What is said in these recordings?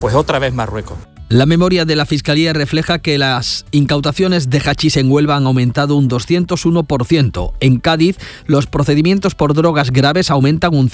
Pues otra vez Marruecos. La memoria de la Fiscalía refleja que las incautaciones de hachís en Huelva han aumentado un 201%. En Cádiz, los procedimientos por drogas graves aumentan un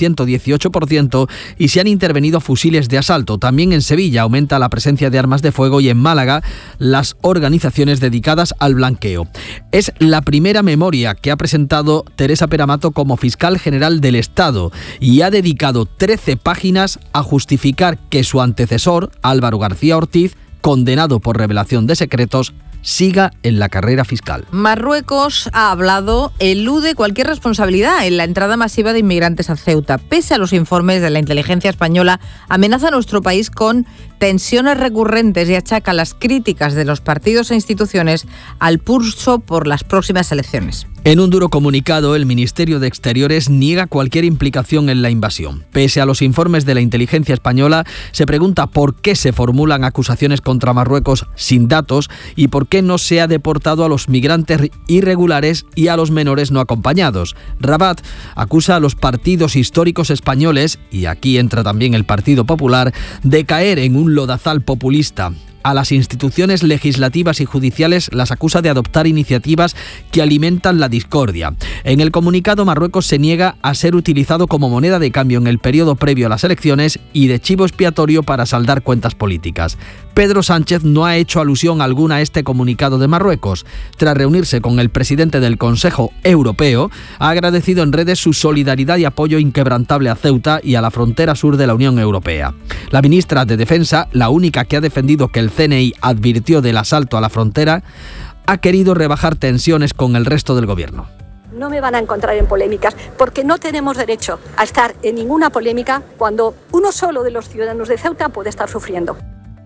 118% y se han intervenido fusiles de asalto. También en Sevilla aumenta la presencia de armas de fuego y en Málaga las organizaciones dedicadas al blanqueo. Es la primera memoria que ha presentado Teresa Peramato como fiscal general del Estado y ha dedicado 13 páginas a justificar que su antecesor, Álvaro García Ortiz, condenado por revelación de secretos, siga en la carrera fiscal. Marruecos ha hablado, elude cualquier responsabilidad en la entrada masiva de inmigrantes a Ceuta. Pese a los informes de la inteligencia española, amenaza a nuestro país con tensiones recurrentes y achaca las críticas de los partidos e instituciones al pulso por las próximas elecciones. En un duro comunicado, el Ministerio de Exteriores niega cualquier implicación en la invasión. Pese a los informes de la inteligencia española, se pregunta por qué se formulan acusaciones contra Marruecos sin datos y por qué no se ha deportado a los migrantes irregulares y a los menores no acompañados. Rabat acusa a los partidos históricos españoles, y aquí entra también el Partido Popular, de caer en un lodazal populista. A las instituciones legislativas y judiciales las acusa de adoptar iniciativas que alimentan la discordia. En el comunicado, Marruecos se niega a ser utilizado como moneda de cambio en el periodo previo a las elecciones y de chivo expiatorio para saldar cuentas políticas. Pedro Sánchez no ha hecho alusión alguna a este comunicado de Marruecos. Tras reunirse con el presidente del Consejo Europeo, ha agradecido en redes su solidaridad y apoyo inquebrantable a Ceuta y a la frontera sur de la Unión Europea. La ministra de Defensa, la única que ha defendido que el CNI advirtió del asalto a la frontera, ha querido rebajar tensiones con el resto del gobierno. No me van a encontrar en polémicas, porque no tenemos derecho a estar en ninguna polémica cuando uno solo de los ciudadanos de Ceuta puede estar sufriendo.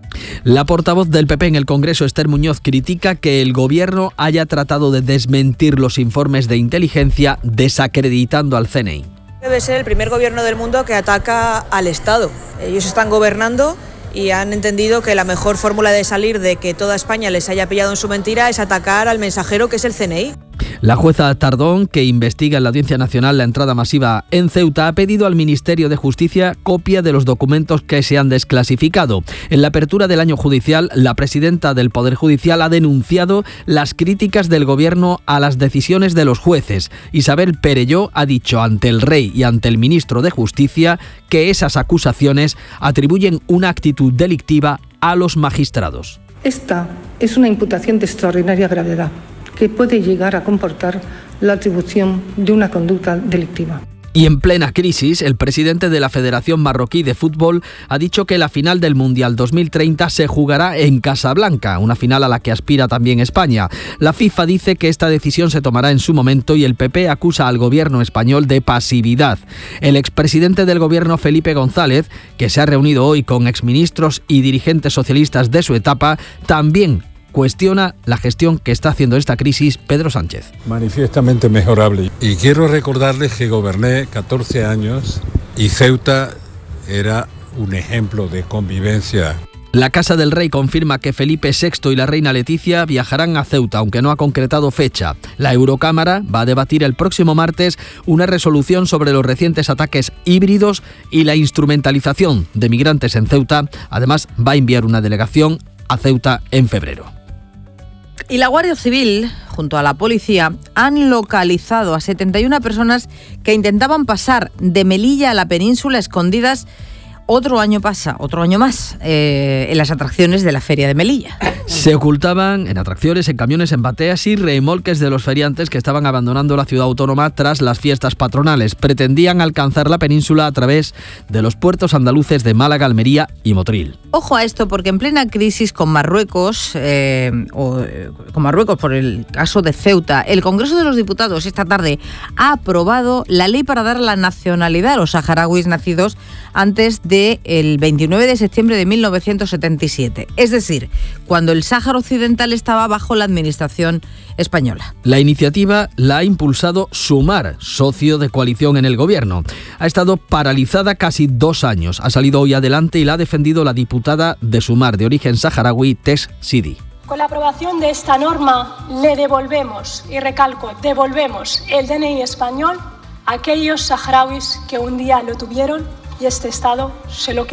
La portavoz del PP en el Congreso, Esther Muñoz, critica que el gobierno haya tratado de desmentir los informes de inteligencia desacreditando al CNI. Debe ser el primer gobierno del mundo que ataca al Estado. Ellos están gobernando y han entendido que la mejor fórmula de salir de que toda España les haya pillado en su mentira es atacar al mensajero, que es el CNI. La jueza Tardón, que investiga en la Audiencia Nacional la entrada masiva en Ceuta, ha pedido al Ministerio de Justicia copia de los documentos que se han desclasificado. En la apertura del año judicial, la presidenta del Poder Judicial ha denunciado las críticas del Gobierno a las decisiones de los jueces. Isabel Perelló ha dicho ante el rey y ante el ministro de Justicia que esas acusaciones atribuyen una actitud delictiva a los magistrados. Esta es una imputación de extraordinaria gravedad, que puede llegar a comportar la atribución de una conducta delictiva. Y en plena crisis, el presidente de la Federación Marroquí de Fútbol ha dicho que la final del Mundial 2030 se jugará en Casablanca, una final a la que aspira también España. La FIFA dice que esta decisión se tomará en su momento y el PP acusa al gobierno español de pasividad. El expresidente del gobierno, Felipe González, que se ha reunido hoy con exministros y dirigentes socialistas de su etapa, también cuestiona la gestión que está haciendo esta crisis Pedro Sánchez. Manifiestamente mejorable. Y quiero recordarles que goberné 14 años y Ceuta era un ejemplo de convivencia. La Casa del Rey confirma que Felipe VI y la reina Leticia viajarán a Ceuta, aunque no ha concretado fecha. La Eurocámara va a debatir el próximo martes una resolución sobre los recientes ataques híbridos y la instrumentalización de migrantes en Ceuta. Además, va a enviar una delegación a Ceuta en febrero. Y la Guardia Civil, junto a la policía, han localizado a 71 personas que intentaban pasar de Melilla a la península escondidas otro año más en las atracciones de la Feria de Melilla. Se ocultaban en atracciones, en camiones, en bateas y remolques de los feriantes que estaban abandonando la ciudad autónoma tras las fiestas patronales. Pretendían alcanzar la península a través de los puertos andaluces de Málaga, Almería y Motril. Ojo a esto, porque en plena crisis con Marruecos por el caso de Ceuta, el Congreso de los Diputados esta tarde ha aprobado la ley para dar la nacionalidad a los saharauis nacidos antes del 29 de septiembre de 1977. Es decir, cuando el Sáhara Occidental estaba bajo la administración española. La iniciativa la ha impulsado Sumar, socio de coalición en el gobierno. Ha estado paralizada casi 2 años. Ha salido hoy adelante y la ha defendido la diputada de Sumar, de origen saharaui, Tess Sidi. Con la aprobación de esta norma le devolvemos, y recalco, devolvemos el DNI español a aquellos saharauis que un día lo tuvieron y este Estado se lo quitó.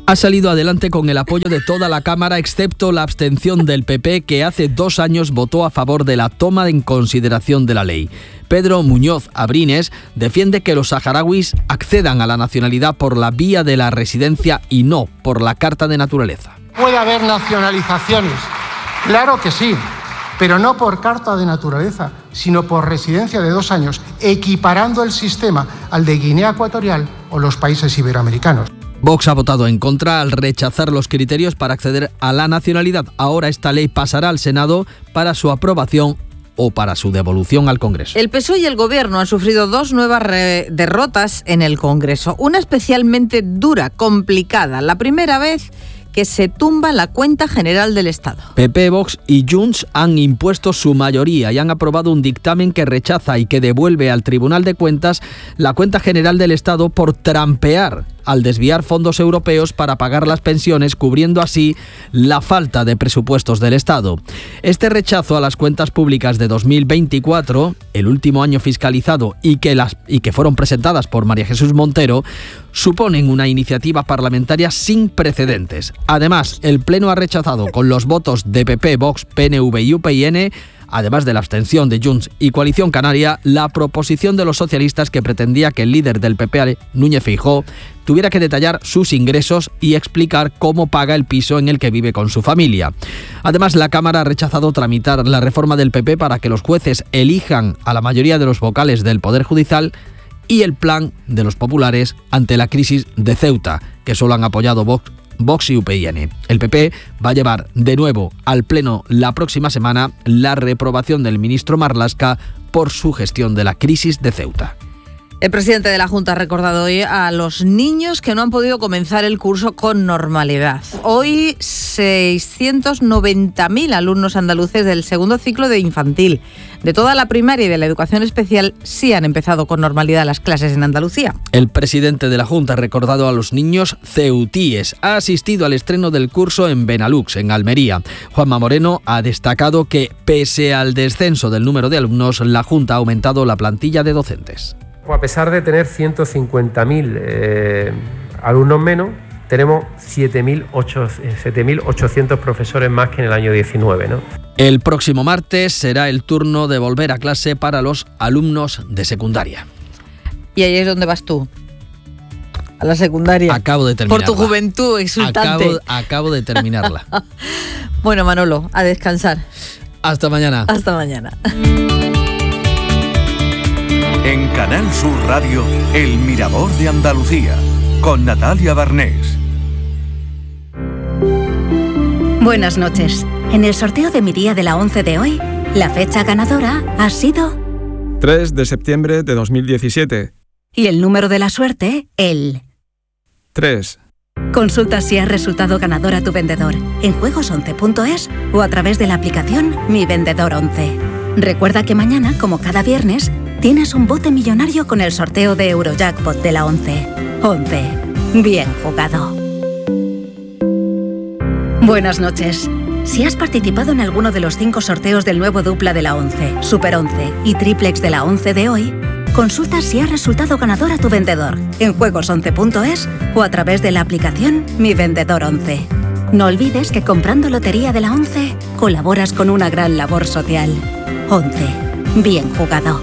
Ha salido adelante con el apoyo de toda la Cámara, excepto la abstención del PP, que hace 2 años votó a favor de la toma en consideración de la ley. Pedro Muñoz Abrines defiende que los saharauis accedan a la nacionalidad por la vía de la residencia y no por la carta de naturaleza. Puede haber nacionalizaciones, claro que sí, pero no por carta de naturaleza, sino por residencia de 2 años, equiparando el sistema al de Guinea Ecuatorial o los países iberoamericanos. Vox ha votado en contra al rechazar los criterios para acceder a la nacionalidad. Ahora esta ley pasará al Senado para su aprobación o para su devolución al Congreso. El PSOE y el Gobierno han sufrido 2 nuevas derrotas en el Congreso. Una especialmente dura, complicada. La primera vez que se tumba la cuenta general del Estado. PP, Vox y Junts han impuesto su mayoría y han aprobado un dictamen que rechaza y que devuelve al Tribunal de Cuentas la cuenta general del Estado por trampear al desviar fondos europeos para pagar las pensiones, cubriendo así la falta de presupuestos del Estado. Este rechazo a las cuentas públicas de 2024, el último año fiscalizado y que fueron presentadas por María Jesús Montero, suponen una iniciativa parlamentaria sin precedentes. Además, el Pleno ha rechazado con los votos de PP, Vox, PNV y UPyN, además de la abstención de Junts y Coalición Canaria, la proposición de los socialistas que pretendía que el líder del PP, Núñez Feijóo, tuviera que detallar sus ingresos y explicar cómo paga el piso en el que vive con su familia. Además, la Cámara ha rechazado tramitar la reforma del PP para que los jueces elijan a la mayoría de los vocales del Poder Judicial y el plan de los populares ante la crisis de Ceuta, que solo han apoyado Vox y UPyN. El PP va a llevar de nuevo al Pleno la próxima semana la reprobación del ministro Marlaska por su gestión de la crisis de Ceuta. El presidente de la Junta ha recordado hoy a los niños que no han podido comenzar el curso con normalidad. Hoy 690.000 alumnos andaluces del segundo ciclo de infantil, de toda la primaria y de la educación especial, sí han empezado con normalidad las clases en Andalucía. El presidente de la Junta ha recordado a los niños ceutíes. Ha asistido al estreno del curso en Benalux, en Almería. Juanma Moreno ha destacado que, pese al descenso del número de alumnos, la Junta ha aumentado la plantilla de docentes. A pesar de tener 150.000 alumnos menos, tenemos 7.800 profesores más que en el año 19, ¿no? El próximo martes será el turno de volver a clase para los alumnos de secundaria. ¿Y ahí es donde vas tú? A la secundaria. Acabo de terminarla. Por tu juventud exultante. Acabo de terminarla. Bueno, Manolo, a descansar. Hasta mañana. Hasta mañana. En Canal Sur Radio, El Mirador de Andalucía, con Natalia Barnés. Buenas noches. En el sorteo de mi día de la 11 de hoy, la fecha ganadora ha sido 3 de septiembre de 2017. Y el número de la suerte, el 3. Consulta si has resultado ganador a tu vendedor en juegos11.es o a través de la aplicación Mi Vendedor 11. Recuerda que mañana, como cada viernes, tienes un bote millonario con el sorteo de Eurojackpot de la 11. 11. Bien jugado. Buenas noches. Si has participado en alguno de los 5 sorteos del nuevo dupla de la 11, Super 11 y triplex de la 11 de hoy, consulta si has resultado ganador a tu vendedor en juegos11.es o a través de la aplicación Mi Vendedor 11. No olvides que comprando lotería de la 11 colaboras con una gran labor social. 11. Bien jugado.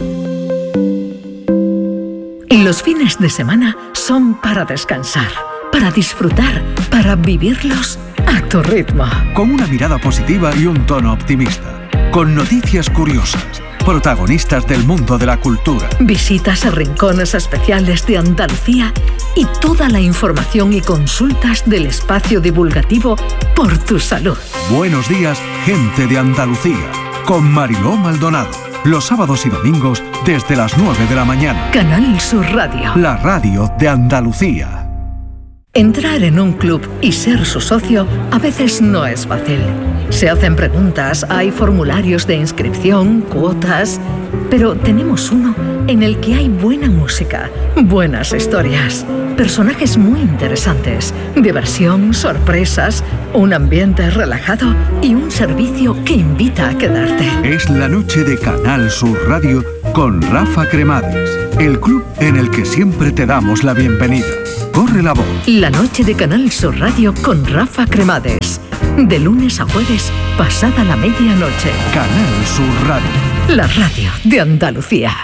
Los fines de semana son para descansar, para disfrutar, para vivirlos a tu ritmo. Con una mirada positiva y un tono optimista. Con noticias curiosas. Protagonistas del mundo de la cultura. Visitas a rincones especiales de Andalucía y toda la información y consultas del espacio divulgativo por tu salud. Buenos días, gente de Andalucía. Con Mariló Maldonado. Los sábados y domingos desde las 9 de la mañana. Canal Sur Radio. La radio de Andalucía. Entrar en un club y ser su socio a veces no es fácil. Se hacen preguntas, hay formularios de inscripción, cuotas, pero tenemos uno en el que hay buena música, buenas historias, personajes muy interesantes, diversión, sorpresas, un ambiente relajado y un servicio que invita a quedarte. Es la noche de Canal Sur Radio con Rafa Cremades, el club en el que siempre te damos la bienvenida. corre la voz. La noche de Canal Sur Radio con Rafa Cremades. De lunes a jueves, pasada la medianoche. Canal Sur Radio. La radio de Andalucía.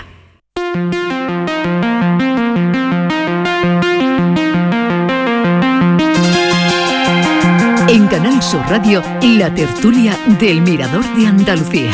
En Canal Sur Radio, la tertulia del Mirador de Andalucía.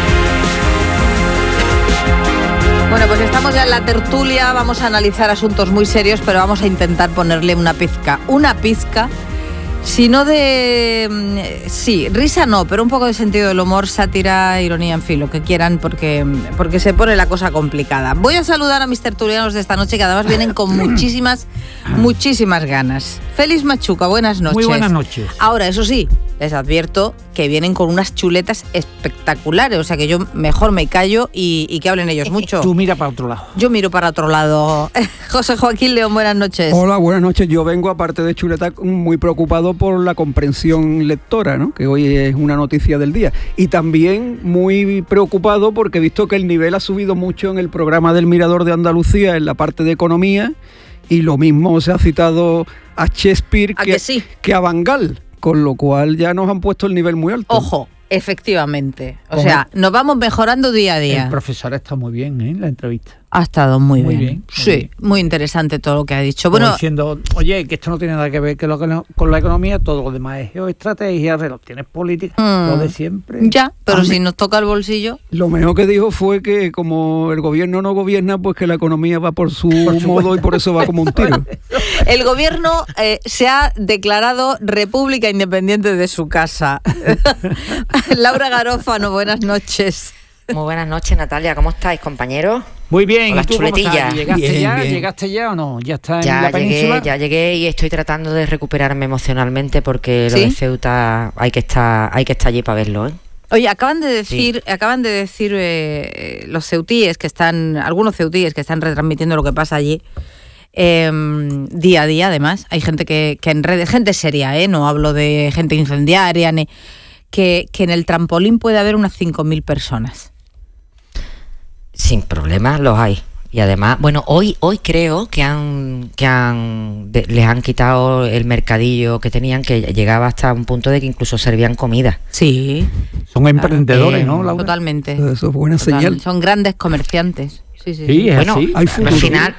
Bueno, pues estamos ya en la tertulia, vamos a analizar asuntos muy serios, pero vamos a intentar ponerle una pizca, si no de... sí, risa no, pero un poco de sentido del humor, sátira, ironía, en fin, lo que quieran, porque se pone la cosa complicada. Voy a saludar a mis tertulianos de esta noche, que además vienen con muchísimas ganas. Félix Machuca, buenas noches. Muy buenas noches. Ahora, eso sí, les advierto que vienen con unas chuletas espectaculares, o sea que yo mejor me callo y que hablen ellos mucho. Tú mira para otro lado. Yo miro para otro lado. José Joaquín León, buenas noches. Hola, buenas noches. Yo vengo, aparte de chuleta, muy preocupado por la comprensión lectora, ¿no? Que hoy es una noticia del día. Y también muy preocupado porque he visto que el nivel ha subido mucho en el programa del Mirador de Andalucía, en la parte de economía, y lo mismo se ha citado a Shakespeare que a Van Gaal, con lo cual ya nos han puesto el nivel muy alto. Ojo, efectivamente. O sea, nos vamos mejorando día a día. El profesor está muy bien, ¿eh? En la entrevista. Ha estado muy bien. Sí, muy interesante todo lo que ha dicho. Como bueno, diciendo, oye, que esto no tiene nada que ver con la economía, todo lo demás es geoestrategia, relaciones políticas, lo de siempre. Ya, pero si nos toca el bolsillo. Lo mejor que dijo fue que como el gobierno no gobierna, pues que la economía va por su modo y por eso va como un tiro. El gobierno se ha declarado república independiente de su casa. Laura Garófano, buenas noches. Muy buenas noches, Natalia. ¿Cómo estáis, compañeros? Muy bien. Las chuletillas. ¿Llegaste ya o no? ¿Ya está en la península? Ya llegué y estoy tratando de recuperarme emocionalmente porque lo de Ceuta hay que estar allí para verlo, ¿eh? Oye, acaban de decir los ceutíes algunos ceutíes que están retransmitiendo lo que pasa allí día a día. Además, hay gente que en redes, gente seria, no hablo de gente incendiaria, que en el trampolín puede haber unas 5.000 personas. Sin problemas los hay. Y además, bueno, hoy creo que les han quitado el mercadillo que tenían, que llegaba hasta un punto de que incluso servían comida. Sí. Son emprendedores, ¿no, Laura? Totalmente. Eso es buena señal. Son grandes comerciantes. Sí, bueno, así. Al final,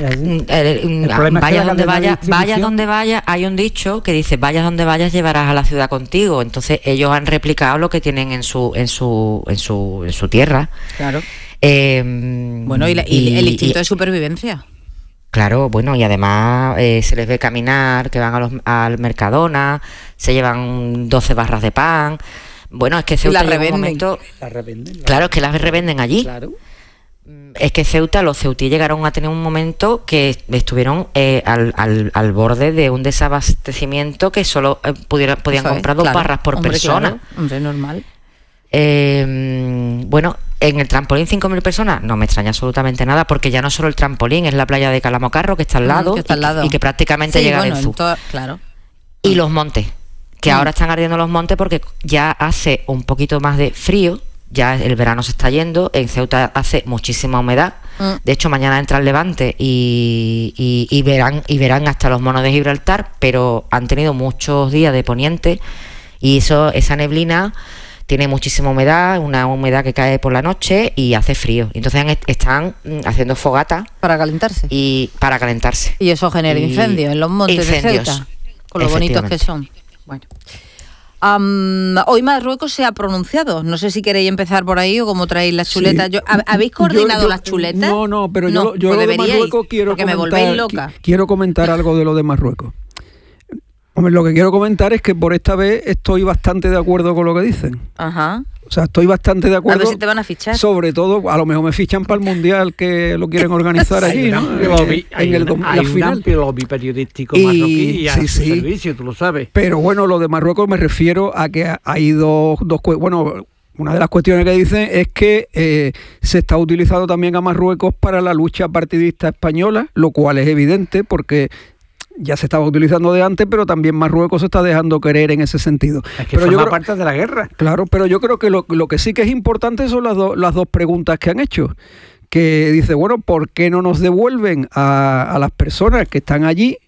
vaya donde vaya, hay un dicho que dice, vayas donde vayas, llevarás a la ciudad contigo. Entonces ellos han replicado lo que tienen en su tierra. Claro. Bueno, y el instinto de supervivencia. Claro, bueno, y además se les ve caminar, que van al Mercadona, se llevan 12 barras de pan. Bueno, es que Ceuta llega un momento... Claro, es que las revenden allí. Claro. Es que los ceutíes llegaron a tener un momento que estuvieron al borde de un desabastecimiento que solo podían comprar 2 barras por persona. Claro. Hombre, normal. Bueno, en el trampolín 5.000 personas no me extraña absolutamente nada, porque ya no solo el trampolín, es la playa de Calamocarro que está al lado, y que prácticamente llega a Benzú. Claro. Y los montes, que ahora están ardiendo los montes porque ya hace un poquito más de frío, ya el verano se está yendo, en Ceuta hace muchísima humedad. De hecho, mañana entra el levante y verán hasta los monos de Gibraltar, pero han tenido muchos días de poniente y esa neblina tiene muchísima humedad, una humedad que cae por la noche y hace frío. Entonces están haciendo fogata para calentarse. Y eso genera incendios en los montes de Ceuta, con lo bonitos que son. Bueno. Hoy Marruecos se ha pronunciado. No sé si queréis empezar por ahí o cómo traéis las chuletas. ¿Habéis coordinado las chuletas? No, pero yo lo de Marruecos me volvéis loca. Quiero comentar algo de lo de Marruecos. Hombre, lo que quiero comentar es que por esta vez estoy bastante de acuerdo con lo que dicen. Ajá. O sea, estoy bastante de acuerdo. A ver si te van a fichar. Sobre todo, a lo mejor me fichan para el Mundial, que lo quieren organizar allí, ¿no? Hay un amplio lobby periodístico marroquí y a su servicio, tú lo sabes. Pero bueno, lo de Marruecos me refiero a que hay dos bueno, una de las cuestiones que dicen es que se está utilizando también a Marruecos para la lucha partidista española, lo cual es evidente porque ya se estaba utilizando de antes, pero también Marruecos se está dejando querer en ese sentido. Es que forma parte de la guerra. Claro, pero yo creo que lo que sí que es importante son las dos preguntas que han hecho. Que dice, bueno, ¿por qué no nos devuelven a las personas que están allí,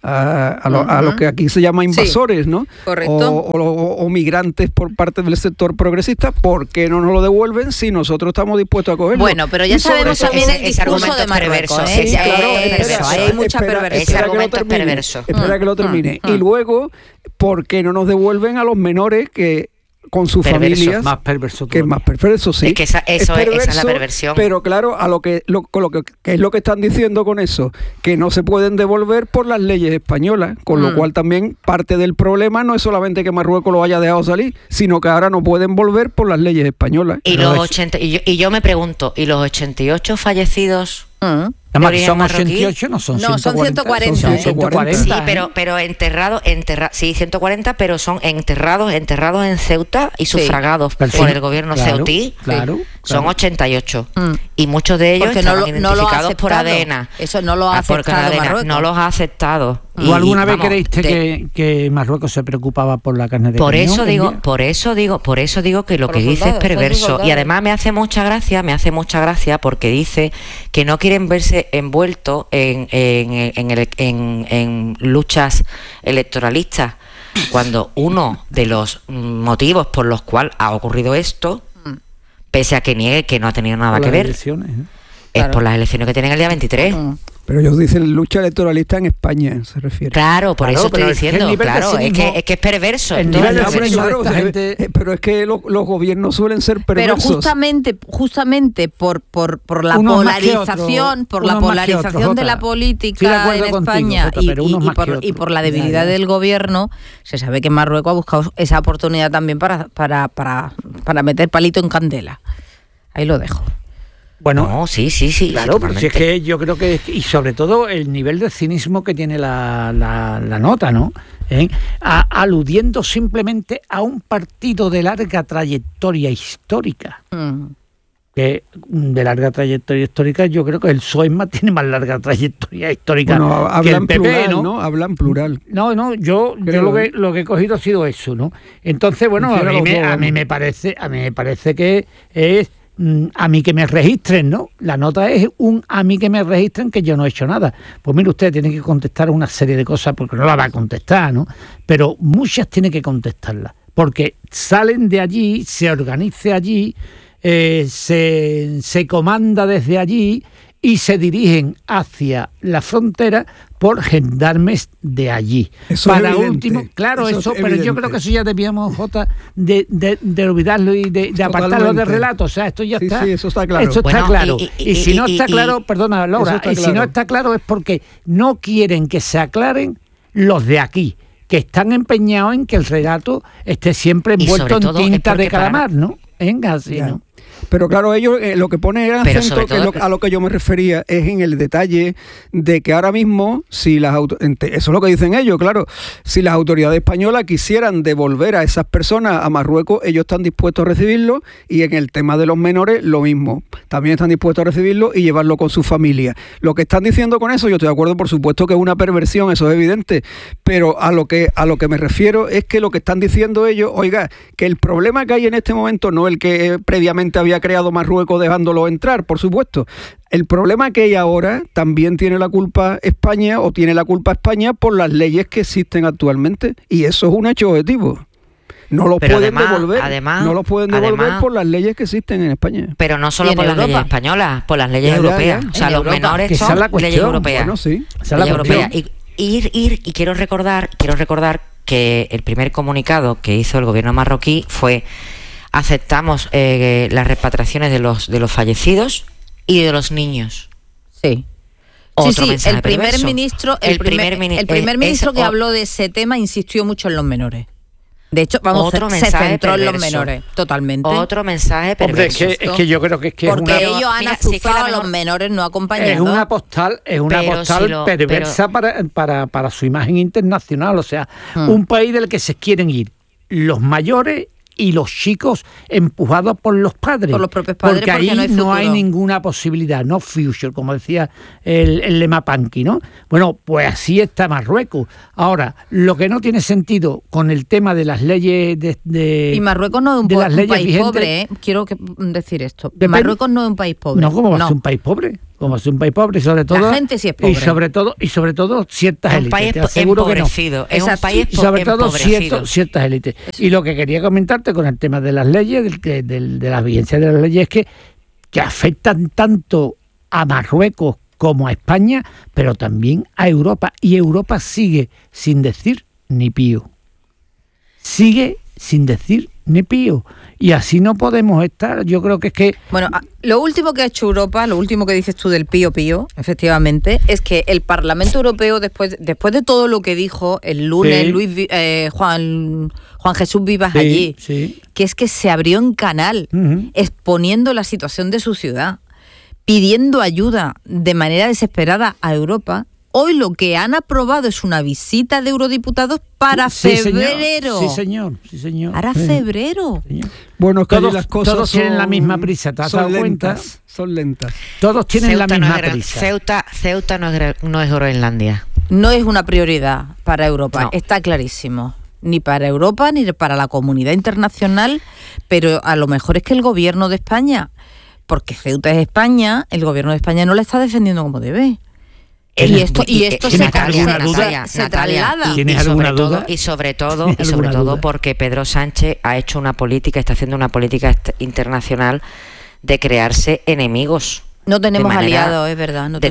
a los que aquí se llama invasores, ¿no? Correcto. O migrantes por parte del sector progresista, ¿por qué no nos lo devuelven si nosotros estamos dispuestos a cogerlo? Bueno, pero ya sabemos también el discurso de Marruecos, perverso. Sí, claro, hay mucha perversión. Ese argumento es perverso. Espera que lo termine. Y luego, ¿por qué no nos devuelven a los menores que con sus familias? Más perverso. Que es más perverso, sí. Es que esa es la perversión. Pero claro, ¿qué es lo que están diciendo con eso? Que no se pueden devolver por las leyes españolas, con lo cual también parte del problema no es solamente que Marruecos lo haya dejado salir, sino que ahora no pueden volver por las leyes españolas. Y yo me pregunto, ¿y los 88 fallecidos? Son 88, no son 140. Son 140. Sí, pero enterrados, sí, 140, pero son enterrados en Ceuta y sufragados por el gobierno ceutí. Son 88. Y muchos de ellos estaban identificados por ADN. Eso no lo ha aceptado Marruecos. No los ha aceptado. ¿O alguna vez creíste que Marruecos se preocupaba por la carne de por cañón? Por eso digo que lo que dice es perverso. Y además me hace mucha gracia porque dice que no quieren verse envueltos en luchas electoralistas, cuando uno de los motivos por los cuales ha ocurrido esto, pese a que niegue que no ha tenido nada que ver, es por las elecciones que tienen el día 23. Pero ellos dicen lucha electoralista en España, se refiere. Por eso estoy diciendo, es que es perverso. Pero es que los gobiernos suelen ser perversos. Pero justamente por la polarización, de la política en España y por la debilidad del gobierno, se sabe que Marruecos ha buscado esa oportunidad también para meter palito en candela. Ahí lo dejo. Bueno, no, sí. Claro, pero si es que yo creo que, y sobre todo el nivel de cinismo que tiene la nota, ¿no? Aludiendo simplemente a un partido de larga trayectoria histórica. Que de larga trayectoria histórica, yo creo que el PSOE tiene más larga trayectoria histórica que el PP, plural, ¿no? Hablan plural. No, yo lo que he cogido ha sido eso, ¿no? Entonces, bueno, a mí me parece que es a mí que me registren, ¿no? La nota es a mí que me registren que yo no he hecho nada. Pues mire, usted tiene que contestar una serie de cosas porque no la va a contestar, ¿no? Pero muchas tiene que contestarlas, porque salen de allí, se organiza allí, se comanda desde allí y se dirigen hacia la frontera por gendarmes de allí. Eso para es último, claro, eso pero yo creo que eso ya debíamos, Jota, de olvidarlo y de apartarlo del relato. O sea, esto ya está. Sí, eso está claro. Esto está claro. Y si no está claro, perdona, Laura, si no está claro es porque no quieren que se aclaren los de aquí, que están empeñados en que el relato esté siempre envuelto en tinta de calamar, ¿no? Venga, así, ¿no? Pero claro, ellos lo que ponen el acento, a lo que yo me refería, es en el detalle de que ahora mismo, si eso es lo que dicen ellos, claro, si las autoridades españolas quisieran devolver a esas personas a Marruecos, ellos están dispuestos a recibirlo, y en el tema de los menores, lo mismo. También están dispuestos a recibirlo y llevarlo con su familia. Lo que están diciendo con eso, yo estoy de acuerdo, por supuesto que es una perversión, eso es evidente, pero a lo que me refiero es que lo que están diciendo ellos, oiga, que el problema que hay en este momento no el que previamente había creado Marruecos dejándolo entrar, por supuesto. El problema que hay ahora también tiene la culpa España, o tiene la culpa España por las leyes que existen actualmente, y eso es un hecho objetivo. No lo pueden devolver por las leyes que existen en España. Pero no solo por las leyes españolas, por las leyes europeas. O sea, los menores son leyes europeas. Bueno, sí. Leyes europeas. Y quiero recordar que el primer comunicado que hizo el gobierno marroquí fue: aceptamos las repatriaciones de los fallecidos y de los niños. Sí. El primer ministro que habló de ese tema insistió mucho en los menores. De hecho, se centró en los menores, totalmente. Otro mensaje perverso. Hombre, es que yo creo que porque ellos han azuzado a los menores no acompañados. Es una postal perversa para su imagen internacional. O sea, un país del que se quieren ir los mayores y los chicos empujados por los padres. Por los propios padres, porque ahí no hay ninguna posibilidad, no future, como decía el lema Panqui, ¿no? Bueno, pues así está Marruecos. Ahora, lo que no tiene sentido con el tema de las leyes y Marruecos no es un país pobre, Quiero decir esto. Marruecos no es un país pobre. No, ¿cómo va a ser un país pobre? como es un país pobre, y sobre todo la gente sí es pobre. Y sobre todo ciertas élites. Un país te aseguro empobrecido. Que no. Es un país y sobre todo empobrecido. ciertas élites. Y lo que quería comentarte con el tema de las leyes, de la vigencia de las leyes, es que afectan tanto a Marruecos como a España, pero también a Europa. Y Europa sigue sin decir ni pío. Sigue sin decir ni pío. Y así no podemos estar. Yo creo que es que... Bueno, lo último que ha hecho Europa, lo último que dices tú del pío pío, efectivamente, es que el Parlamento Europeo, después de todo lo que dijo el lunes Juan Jesús Vivas allí, que es que se abrió en canal, exponiendo la situación de su ciudad, pidiendo ayuda de manera desesperada a Europa. Hoy lo que han aprobado es una visita de eurodiputados para febrero. Sí, señor. Para febrero. Señor. Bueno, es que las cosas todos tienen la misma prisa, ¿te has dado cuenta? Son lentas. Todos tienen la misma prisa. Ceuta no es Groenlandia. No es una prioridad para Europa, No. está clarísimo. Ni para Europa, ni para la comunidad internacional, pero a lo mejor es que el gobierno de España, porque Ceuta es España, el gobierno de España no la está defendiendo como debe. Y esto se traslada. ¿Tienes alguna duda? Y sobre todo porque Pedro Sánchez ha hecho una política, está haciendo una política internacional de crearse enemigos. No tenemos aliados, es verdad. No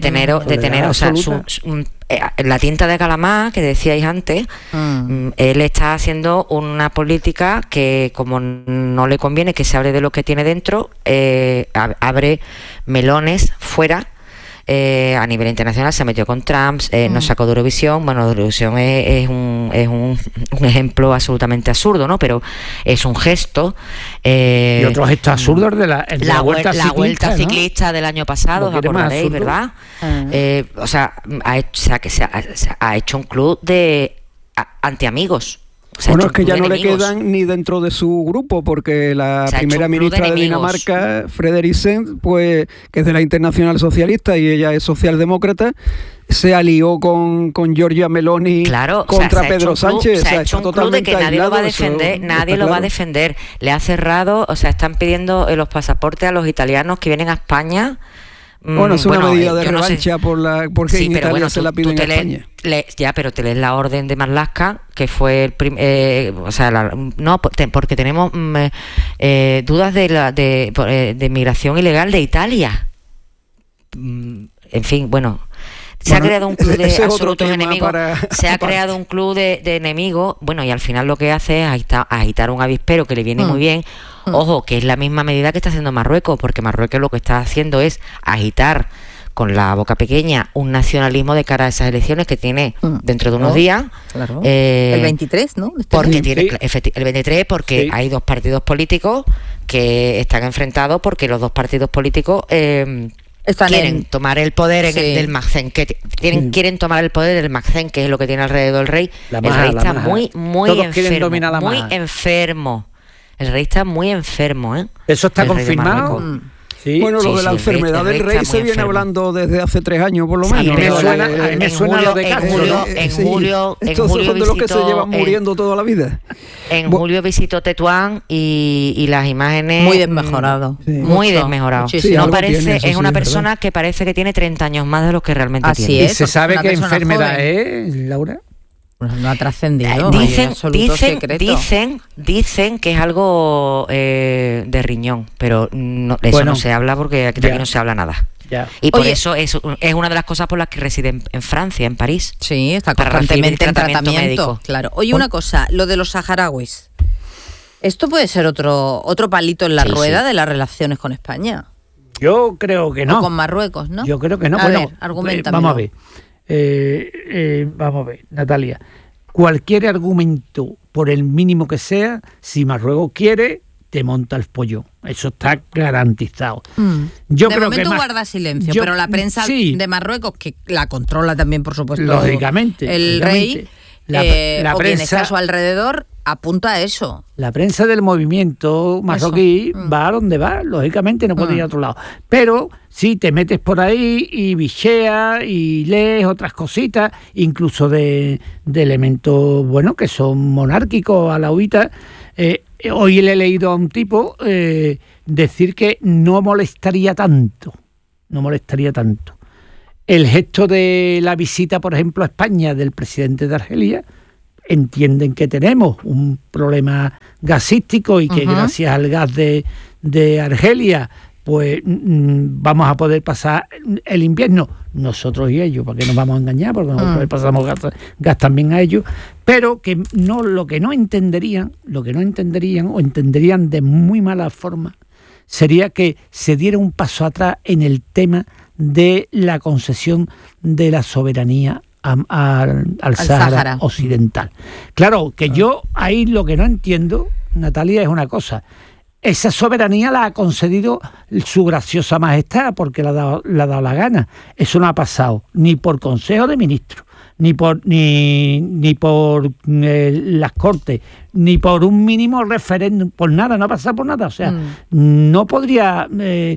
la tinta de calamar que decíais antes, él está haciendo una política que, como no le conviene que se hable de lo que tiene dentro, abre melones fuera. A nivel internacional se metió con Trump, nos sacó de Eurovisión. Bueno, Eurovisión es un ejemplo absolutamente absurdo, ¿no? Pero es un gesto. Y otros gestos absurdos de la vuelta ciclista del año pasado, ¿os acordaréis, verdad? O sea, ha hecho un club de antiamigos. Bueno, es que ya no le quedan ni dentro de su grupo, porque la primera ministra de Dinamarca, Frederiksen, pues, que es de la Internacional Socialista y ella es socialdemócrata, se alió con Giorgia Meloni contra Pedro Sánchez. Se ha hecho un club de que nadie lo va a defender, va a defender. Le ha cerrado, o sea, están pidiendo los pasaportes a los italianos que vienen a España. Bueno, es una medida de revancha porque en Italia se la piden a España. Pero te lees la orden de Marlaska, que fue porque tenemos dudas de migración ilegal de Italia. En fin, se ha creado un club de absolutos enemigos. Se ha creado un club de enemigos. Bueno, y al final lo que hace es agitar un avispero que le viene muy bien. Ojo, que es la misma medida que está haciendo Marruecos, porque Marruecos lo que está haciendo es agitar con la boca pequeña un nacionalismo de cara a esas elecciones que tiene dentro de unos días. Claro. El 23, ¿no? Porque el 23, porque hay dos partidos políticos que están enfrentados, porque los dos partidos políticos quieren tomar el poder del Magzen, quieren tomar el poder del Magzen, que es lo que tiene alrededor el rey. El rey está muy enfermo. El rey está muy enfermo, ¿eh? ¿Eso está confirmado? Sí. Bueno, lo de la enfermedad del rey se viene hablando desde hace 3 años, por lo menos. Me suena lo de Castro. En julio estos son de los que se llevan muriendo toda la vida. En julio visitó Tetuán y las imágenes... Muy desmejorado. Muy desmejorado. No parece, es una persona que parece que tiene 30 años más de los que realmente tiene. ¿Y se sabe qué enfermedad es, Laura? No ha trascendido. Dicen que es algo de riñón, pero eso no se habla porque aquí no se habla nada. Y por eso es una de las cosas por las que reside en Francia, en París. Sí, está constantemente en tratamiento médico. Claro. Oye, una cosa, lo de los saharauis. Esto puede ser otro palito en la rueda de las relaciones con España. Yo creo que no. O con Marruecos, ¿no? Yo creo que no. Argumentame. Vamos a ver. Vamos a ver, Natalia, cualquier argumento, por el mínimo que sea, si Marruecos quiere, te monta el pollo. Eso está garantizado. Yo de creo momento que guarda silencio, pero la prensa de Marruecos, que la controla también, por supuesto, lógicamente, rey, la prensa, quien está a su alrededor, apunta a eso. La prensa del movimiento marroquí va a donde va, lógicamente no puede ir a otro lado. Pero si te metes por ahí y bicheas y lees otras cositas, incluso de elementos, que son monárquicos, alauitas. Hoy le he leído a un tipo decir que no molestaría tanto no molestaría tanto. El gesto de la visita, por ejemplo, a España del presidente de Argelia, entienden que tenemos un problema gasístico y que gracias al gas de Argelia pues vamos a poder pasar el invierno, nosotros y ellos, porque nos vamos a engañar, porque nosotros pasamos gas también a ellos, pero que no, lo que no entenderían o entenderían de muy mala forma, sería que se diera un paso atrás en el tema de la concesión de la soberanía al Sáhara Occidental. Claro, que yo ahí lo que no entiendo, Natalia, es una cosa. Esa soberanía la ha concedido su graciosa majestad porque le ha dado la gana. Eso no ha pasado ni por Consejo de Ministros, ni por las Cortes, ni por un mínimo referéndum, por nada, no ha pasado por nada. O sea, no podría...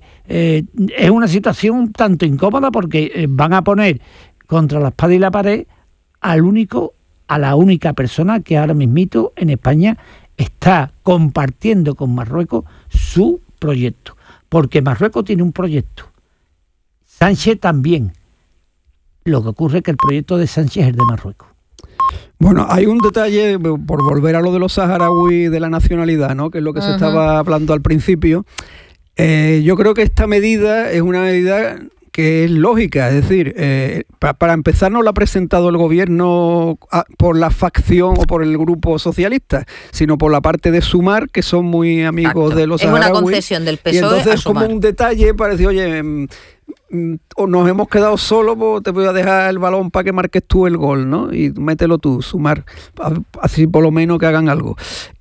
es una situación un tanto incómoda porque van a poner contra la espada y la pared a la única persona que ahora mismito en España está compartiendo con Marruecos su proyecto, porque Marruecos tiene un proyecto, Sánchez también. Lo que ocurre es que el proyecto de Sánchez es de Marruecos. Bueno, hay un detalle, por volver a lo de los saharauis de la nacionalidad, ¿no?, que es lo que se estaba hablando al principio. Yo creo que esta medida es una medida que es lógica, es decir, para empezar no la ha presentado el gobierno por la facción o por el grupo socialista, sino por la parte de Sumar, que son muy amigos de los saharauis. Es una concesión del PSOE. Y entonces, como un detalle, parece, oye, o nos hemos quedado solos, pues te voy a dejar el balón para que marques tú el gol, ¿no? Y mételo tú, Sumar, así por lo menos que hagan algo.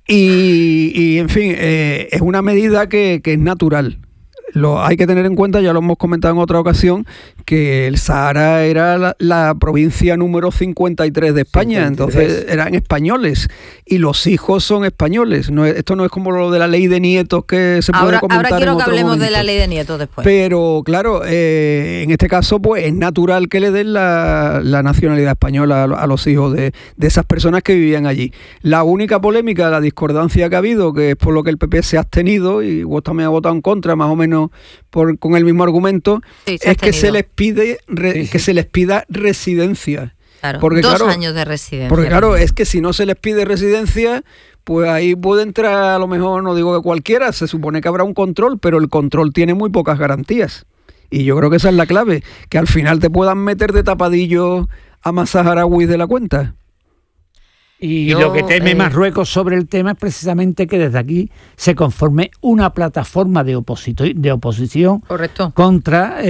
Y en fin, es una medida que es natural. Hay que tener en cuenta, ya lo hemos comentado en otra ocasión, que el Sahara era la provincia número 53 de España, 53. Entonces eran españoles y los hijos son españoles. Esto no es como lo de la ley de nietos que se puede comentar. Ahora quiero en que otro hablemos momento. de la ley de nietos después. Pero claro, en este caso pues es natural que le den la nacionalidad española a los hijos de esas personas que vivían allí. La única polémica, la discordancia que ha habido, que es por lo que el PP se ha abstenido y vos también ha votado en contra, más o menos con el mismo argumento, es que se les pide que se les pida residencia. Claro, porque, 2 años de residencia. Porque claro, es que si no se les pide residencia, pues ahí puede entrar, a lo mejor, no digo que cualquiera, se supone que habrá un control, pero el control tiene muy pocas garantías. Y yo creo que esa es la clave, que al final te puedan meter de tapadillo a más saharauis de la cuenta. Y lo que teme Marruecos sobre el tema es precisamente que desde aquí se conforme una plataforma de oposición contra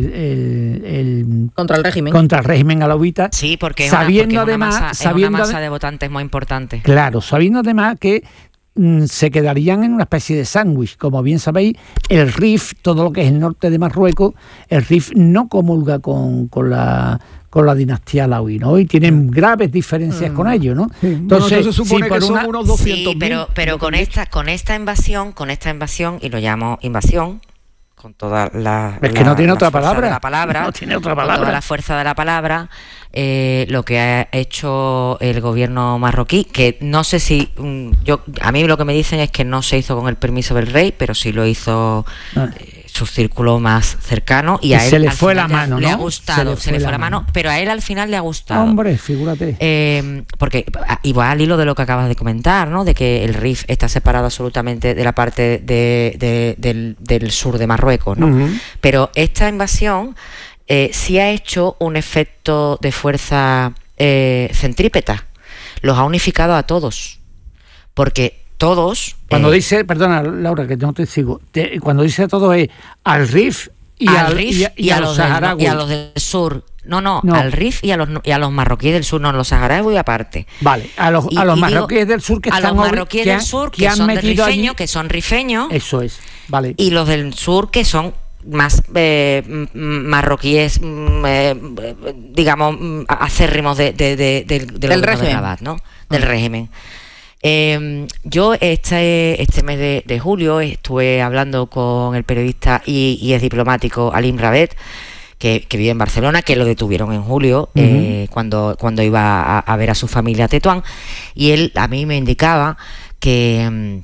el régimen alauita. Sí, porque sabiendo es una además masa de votantes muy importante. Claro, sabiendo además que se quedarían en una especie de sándwich. Como bien sabéis, el Rif, todo lo que es el norte de Marruecos, el Rif no comulga con la dinastía alauí, ¿no? Y tienen graves diferencias con ellos, ¿no? Sí. Entonces se supone que son unos 200.000. Sí, pero con esta invasión, y lo llamo invasión, con toda la... Es que no tiene otra palabra. No tiene otra palabra. Con toda la fuerza de la palabra, lo que ha hecho el gobierno marroquí, que no sé si... a mí lo que me dicen es que no se hizo con el permiso del rey, pero sí lo hizo... su círculo más cercano y a él se le fue la mano, le ha gustado, se le fue la mano, pero a él al final le ha gustado. Hombre, figúrate. Porque igual al hilo de lo que acabas de comentar, ¿no?, de que el Rif está separado absolutamente de la parte del sur de Marruecos, ¿no? Pero esta invasión sí ha hecho un efecto de fuerza centrípeta, los ha unificado a todos, porque todos... Cuando dice, perdona Laura, que no te sigo, cuando dice todo es al Rif y a los saharauis. Y a los del sur. No, al Rif y a los marroquíes del sur, no, los saharauis aparte. Vale, a los marroquíes del sur que están... A los marroquíes del sur que son rifeños, que son rifeños. Eso es, vale. Y los del sur que son más marroquíes, digamos, acérrimos del régimen de Rabat, ¿no? Del régimen. Yo este mes de julio estuve hablando con el periodista y es diplomático Alim Rabet, que vive en Barcelona, que lo detuvieron en julio cuando iba a ver a su familia a Tetuán, y él a mí me indicaba que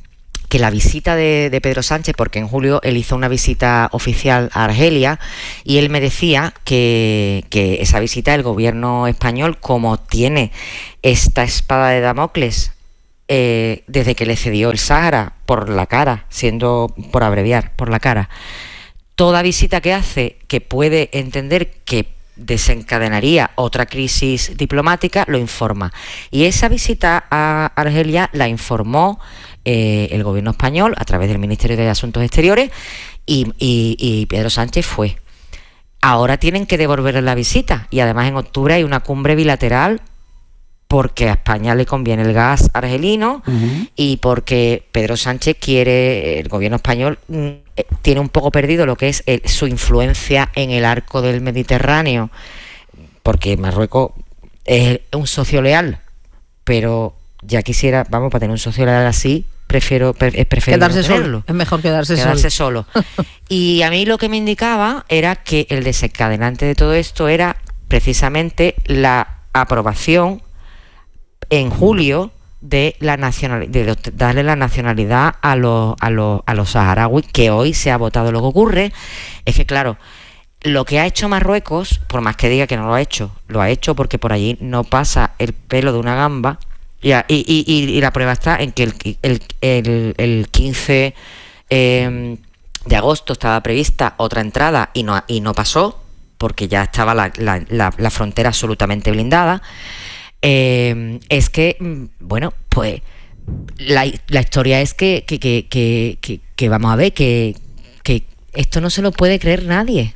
que la visita de Pedro Sánchez, porque en julio él hizo una visita oficial a Argelia, y él me decía que esa visita del gobierno español, como tiene esta espada de Damocles desde que le cedió el Sáhara por la cara, siendo, por abreviar, por la cara, toda visita que hace que puede entender que desencadenaría otra crisis diplomática, lo informa. Y esa visita a Argelia la informó el gobierno español a través del Ministerio de Asuntos Exteriores y Pedro Sánchez fue. Ahora tienen que devolverle la visita y además en octubre hay una cumbre bilateral porque a España le conviene el gas argelino y porque Pedro Sánchez quiere, el gobierno español tiene un poco perdido lo que es su influencia en el arco del Mediterráneo, porque Marruecos es un socio leal, pero ya quisiera, vamos, para tener un socio leal así, prefiero quedarse no solo. Es mejor quedarse solo. Y a mí lo que me indicaba era que el desencadenante de todo esto era precisamente la aprobación en julio de darle la nacionalidad a los saharauis, que hoy se ha votado. Lo que ocurre es que, claro, lo que ha hecho Marruecos, por más que diga que no lo ha hecho porque por allí no pasa el pelo de una gamba, y la prueba está en que el 15 de agosto estaba prevista otra entrada y no pasó, porque ya estaba la frontera absolutamente blindada. Es que, bueno, pues la historia es que vamos a ver que esto no se lo puede creer nadie.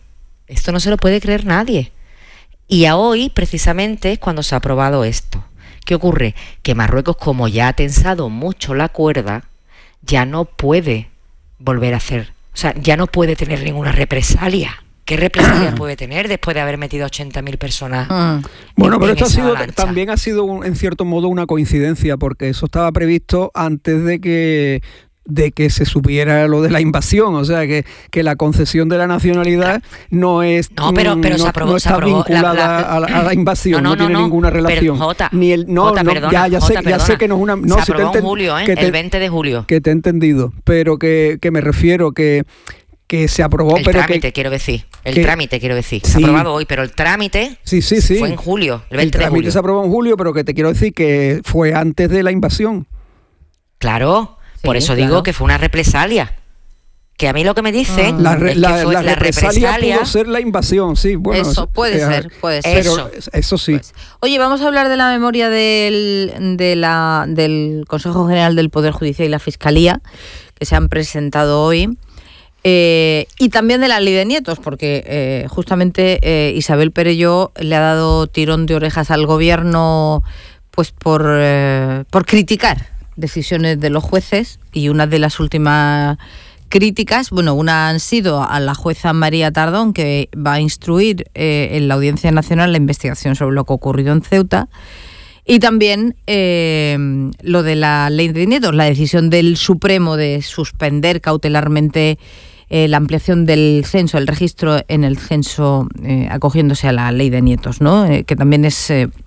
Y a hoy, precisamente, es cuando se ha aprobado esto. ¿Qué ocurre? Que Marruecos, como ya ha tensado mucho la cuerda, ya no puede volver a hacer, o sea, ya no puede tener ninguna represalia. ¿Qué represalia puede tener después de haber metido 80.000 personas? Bueno, pero esto también ha sido en cierto modo una coincidencia, porque eso estaba previsto antes de que se supiera lo de la invasión, o sea que la concesión de la nacionalidad no está vinculada a la invasión, no tiene ninguna relación. Ya sé que no es una, no se aprobó en julio, el 20 de julio. Que te he entendido, pero que me refiero que se aprobó, el trámite quiero decir, se ha aprobado hoy, pero el trámite fue en julio, el 20 de julio. El trámite se aprobó en julio, pero que te quiero decir que fue antes de la invasión. Claro. Por eso digo que fue una represalia. Que a mí lo que me dicen la represalia pudo ser la invasión, sí. Bueno, eso puede ser. Pero eso sí. Pues. Oye, vamos a hablar de la memoria del Consejo General del Poder Judicial y la Fiscalía, que se han presentado hoy. Y también de la ley de nietos, porque justamente Isabel Perelló le ha dado tirón de orejas al gobierno pues por criticar decisiones de los jueces, y una de las últimas críticas, una han sido a la jueza María Tardón, que va a instruir en la Audiencia Nacional la investigación sobre lo que ha ocurrido en Ceuta, y también lo de la ley de nietos, la decisión del Supremo de suspender cautelarmente la ampliación del censo, el registro en el censo, acogiéndose a la ley de nietos, ¿no? Que también es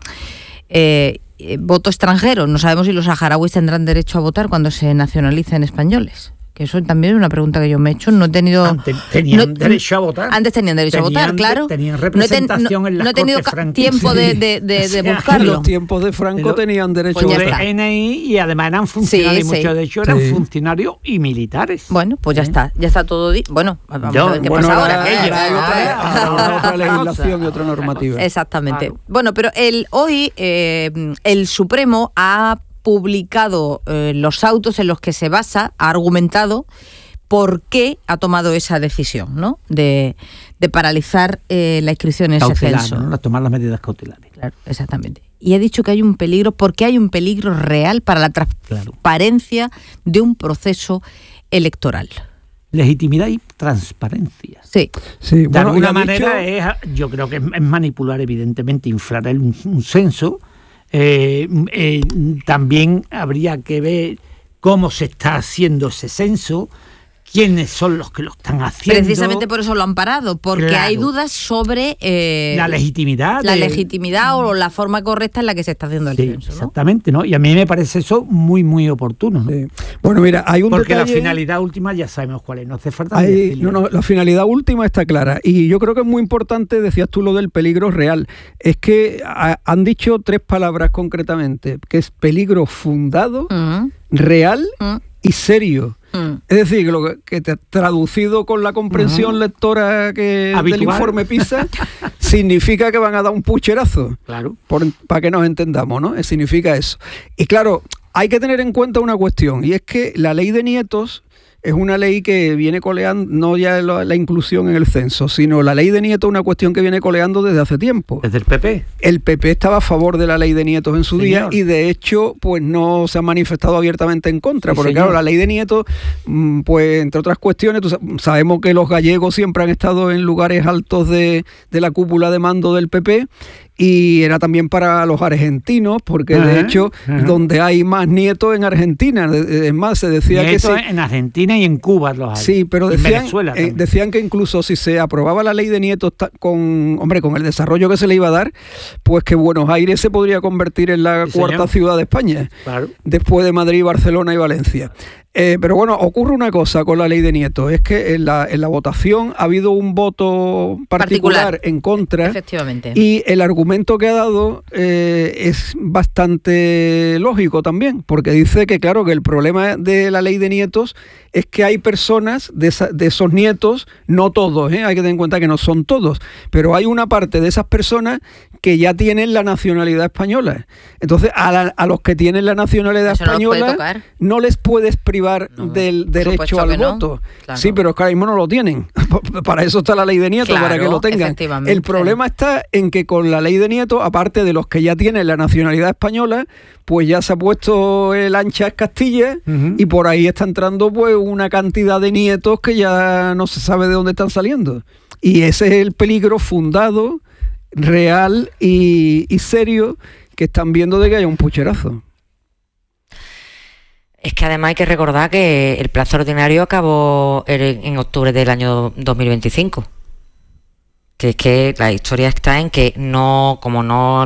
voto extranjero. No sabemos si los saharauis tendrán derecho a votar cuando se nacionalicen españoles. Que eso también es una pregunta que yo me he hecho. No he tenido... Antes tenían derecho a votar. Antes tenían derecho a votar, claro. Tenían representación en las no he tenido tiempo de buscarlo. En los tiempos de Franco tenían derecho a votar. NI, y además eran funcionarios, muchos de ellos eran funcionarios y militares. Bueno, pues ya está todo... Bueno, vamos a ver qué pasa ahora. Otra legislación y otra normativa. Exactamente. Claro. Bueno, pero hoy el Supremo ha publicado los autos en los que se basa, ha argumentado por qué ha tomado esa decisión, ¿no? De paralizar la inscripción en ese censo. ¿no? Tomar las medidas cautelares. Claro, exactamente. Y ha dicho que hay un peligro, porque hay un peligro real para la transparencia de un proceso electoral. Legitimidad y transparencia. Sí. De alguna manera yo creo que es manipular, evidentemente, inflar un censo. También habría que ver cómo se está haciendo ese censo, quiénes son los que lo están haciendo. Precisamente por eso lo han parado, porque hay dudas sobre la legitimidad. La legitimidad o la forma correcta en la que se está haciendo el censo, ¿no? Exactamente, ¿no? Y a mí me parece eso muy, muy oportuno, ¿no? Sí. Bueno, mira, hay un porque detalle... la finalidad última ya sabemos cuál es, no hace falta decirlo. No, la finalidad última está clara. Y yo creo que es muy importante, decías tú lo del peligro real. Es que han dicho 3 palabras concretamente, que es peligro fundado, real y serio. Es decir, que traducido con la comprensión lectora del informe PISA, significa que van a dar un pucherazo. Claro. Para que nos entendamos, ¿no? Significa eso. Y claro, hay que tener en cuenta una cuestión, y es que la ley de nietos es una ley que viene coleando, no ya la inclusión en el censo, sino la ley de nietos es una cuestión que viene coleando desde hace tiempo. ¿Desde el PP? El PP estaba a favor de la ley de nietos en su día y de hecho pues no se ha manifestado abiertamente en contra, porque claro, la ley de nietos, pues entre otras cuestiones, sabemos que los gallegos siempre han estado en lugares altos de la cúpula de mando del PP, y era también para los argentinos, porque de hecho donde hay más nietos en Argentina, es más, se decía nietos que en Argentina y en Cuba los hay. Sí, pero decían que incluso si se aprobaba la ley de nietos con el desarrollo que se le iba a dar, pues que Buenos Aires se podría convertir en la cuarta ciudad de España, después de Madrid, Barcelona y Valencia. Pero bueno, ocurre una cosa con la ley de nietos, es que en la votación ha habido un voto particular en contra. Efectivamente. Y el argumento que ha dado es bastante lógico también, porque dice que claro, que el problema de la ley de nietos es que hay personas de esos nietos, no todos, hay que tener en cuenta que no son todos, pero hay una parte de esas personas que ya tienen la nacionalidad española. Entonces, a los que tienen la nacionalidad española no les puedes privar del derecho al voto. Claro. Sí, pero es que ahora mismo no lo tienen. Para eso está la ley de nietos, para que lo tengan. El problema está en que con la ley de nietos, aparte de los que ya tienen la nacionalidad española, pues ya se ha puesto el ancha Castilla y por ahí está entrando pues una cantidad de nietos que ya no se sabe de dónde están saliendo. Y ese es el peligro fundado, real y serio que están viendo de que haya un pucherazo. Es que además hay que recordar que el plazo ordinario acabó en octubre del año 2025. Que es que la historia está en que como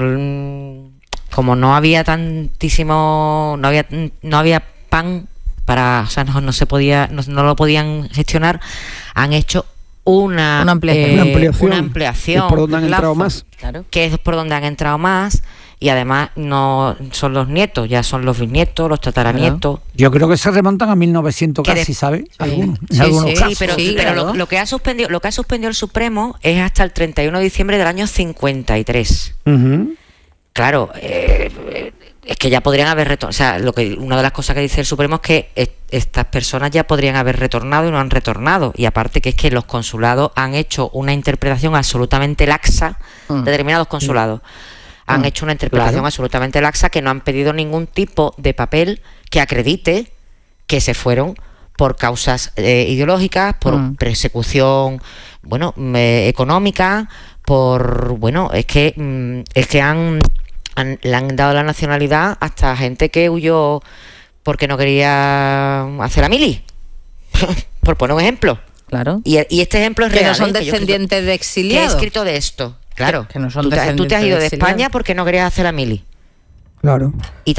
no había tantísimo, no había pan para, o sea, no se podía, no lo podían gestionar, han hecho una ampliación. Es por donde han entrado más. Claro. Que es por donde han entrado más. Y además no son los nietos, ya son los bisnietos, los tataranietos. Claro. Yo creo que se remontan a 1900 casi, ¿sabes? Sí, pero lo que ha suspendido el Supremo es hasta el 31 de diciembre del año 53. Claro, es que ya podrían haber retornado. O sea, una de las cosas que dice el Supremo es que estas personas ya podrían haber retornado y no han retornado. Y aparte que es que los consulados han hecho una interpretación absolutamente laxa, determinados consulados. Han hecho una interpretación absolutamente laxa, que no han pedido ningún tipo de papel que acredite que se fueron por causas ideológicas, por persecución, económica, es que le han dado la nacionalidad hasta gente que huyó porque no quería hacer la mili, por poner un ejemplo. Claro. Y este ejemplo es real. Que no son descendientes de exiliados. Que he escrito de esto. Claro, que no son tú te has ido de España porque no querías hacer la mili. Claro.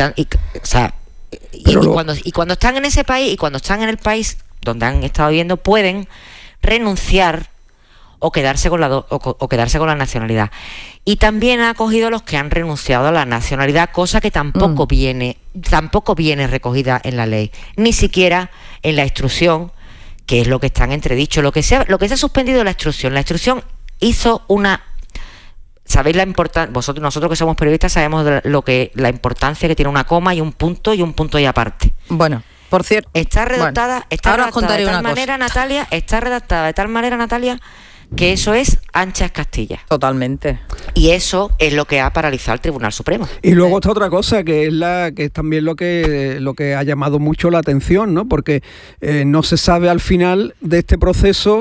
Cuando están en ese país y cuando están en el país donde han estado viviendo, pueden renunciar o quedarse con la nacionalidad. Y también ha acogido a los que han renunciado a la nacionalidad, cosa que tampoco viene recogida en la ley, ni siquiera en la instrucción, que es lo que está en entredicho. Lo que se ha suspendido es la instrucción. La instrucción hizo una... ¿Sabéis la importancia? Nosotros que somos periodistas sabemos la importancia que tiene una coma y un punto y aparte. Bueno, por cierto, está redactada de tal manera, Natalia, que eso es anchas Castilla. Totalmente. Y eso es lo que ha paralizado el Tribunal Supremo. Y luego está otra cosa, que es también lo que ha llamado mucho la atención, ¿no? Porque no se sabe al final de este proceso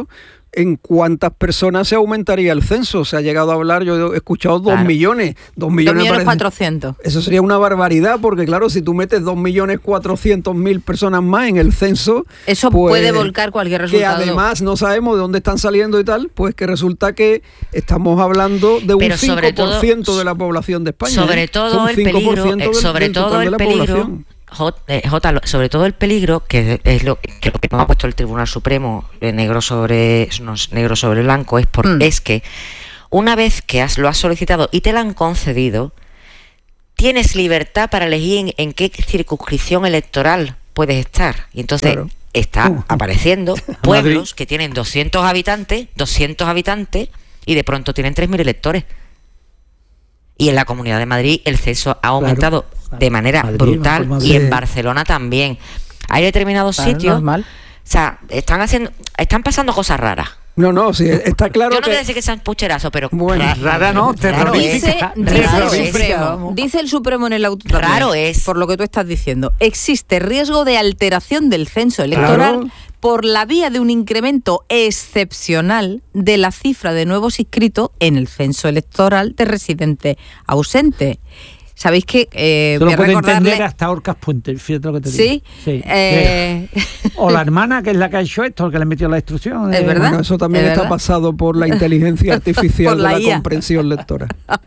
¿en cuántas personas se aumentaría el censo? Se ha llegado a hablar, yo he escuchado 2 millones. 2 millones 400. Eso sería una barbaridad, porque claro, si tú metes 2.400.000 personas más en el censo... Eso pues, puede volcar cualquier resultado. Que además no sabemos de dónde están saliendo y tal, pues que resulta que estamos hablando de un 5% de la población de España. Sobre todo el peligro, sobre todo el peligro... sobre todo el peligro, que es lo que nos ha puesto el Tribunal Supremo negro sobre blanco, es que una vez que lo has solicitado y te la han concedido, tienes libertad para elegir en qué circunscripción electoral puedes estar. Y entonces está apareciendo pueblos que tienen 200 habitantes, y de pronto tienen 3.000 electores. Y en la Comunidad de Madrid el censo ha aumentado de manera brutal, y en Barcelona también. Hay determinados sitios, o sea, están pasando cosas raras. No, sí, está claro. Yo no voy a decir que sean pucherazos, pero bueno, rara no, terrorífica. Dice el Supremo en el auto. Raro es. Por lo que tú estás diciendo, existe riesgo de alteración del censo electoral por la vía de un incremento excepcional de la cifra de nuevos inscritos en el censo electoral de residentes ausentes. ¿Sabéis que voy a recordarle... entender hasta Orcas Puente, fíjate lo que te digo. Sí. O la hermana, que es la que ha hecho esto, que le metió la instrucción. Es verdad. Bueno, eso también está pasado por la inteligencia artificial de la comprensión lectora.